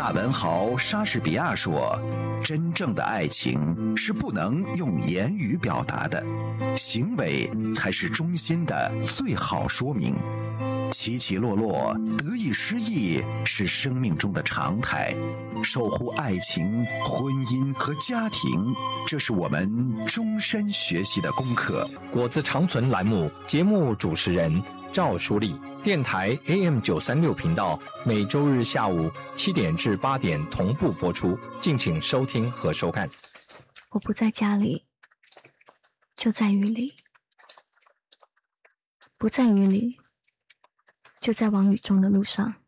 大文豪莎士比亚说：“真正的爱情是不能用言语表达的，行为才是衷心的最好说明。起起落落，得意失意是生命中的常态。守护爱情、婚姻和家庭，这是我们终身学习的功课。” 果子长存栏目节目主持人赵淑丽，电台 AM936频道，每周日下午7点至8点同步播出，敬请收听和收看。 我不在家里，就在雨里；不在雨里，就在往雨中的路上。